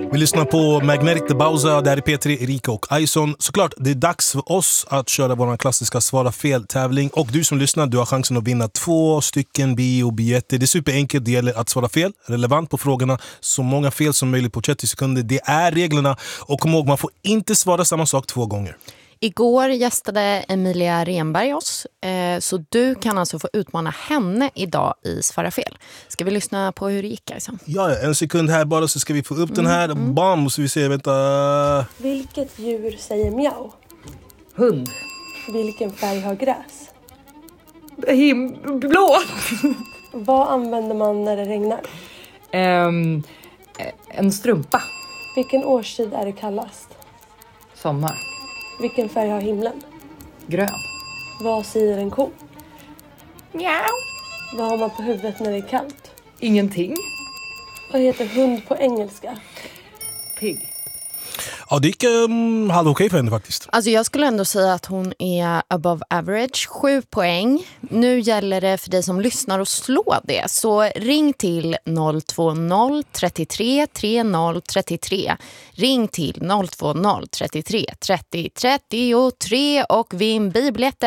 Vi lyssnar på Magnetic The Bowser, där är Petri, Erika och Ison. Såklart, det är dags för oss att köra vår klassiska Svara fel-tävling. Och du som lyssnar, du har chansen att vinna 2 stycken biobiljetter. Det är superenkelt, det gäller att svara fel, relevant på frågorna. Så många fel som möjligt på 30 sekunder, det är reglerna. Och kom ihåg, man får inte svara samma sak 2 gånger. Igår gästade Emilia Renberg oss, så du kan alltså få utmana henne idag i Svara fel. Ska vi lyssna på hur det gick? Alltså? Ja, en sekund här bara så ska vi få upp den här. Bam, måste vi se, vänta. Vilket djur säger mjau? Hund. Vilken färg har gräs? Blå. Vad använder man när det regnar? En strumpa. Vilken årstid är det kallast? Sommar. Vilken färg har himlen? Grön. Vad säger en ko? Mjau. Vad har man på huvudet när det är kallt? Ingenting. Vad heter hund på engelska? Pigg. Ja, det gick okej för henne faktiskt. Alltså jag skulle ändå säga att hon är above average, 7 poäng. Nu gäller det för dig som lyssnar att slå det. Så ring till 020 33 30 33. Ring till 020 33 30 33 och vinn bibiljetter.